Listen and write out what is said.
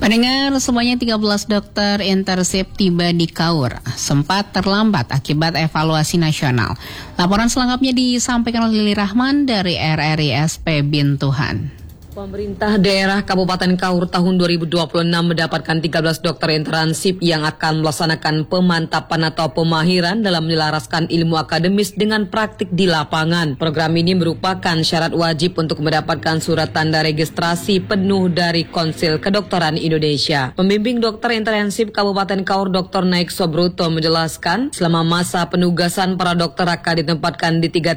Pendengar, semuanya 13 dokter internship tiba di Kaur. Sempat terlambat akibat evaluasi nasional. Laporan selengkapnya disampaikan oleh Lili Rahman dari RRISP Bintuhan. Pemerintah daerah Kabupaten Kaur tahun 2026 mendapatkan 13 dokter internship yang akan melaksanakan pemantapan atau pemahiran dalam menyelaraskan ilmu akademis dengan praktik di lapangan. Program ini merupakan syarat wajib untuk mendapatkan surat tanda registrasi penuh dari Konsil Kedokteran Indonesia. Pembimbing dokter internship Kabupaten Kaur Dr. Naik Sobruto menjelaskan, selama masa penugasan para dokter akan ditempatkan di 3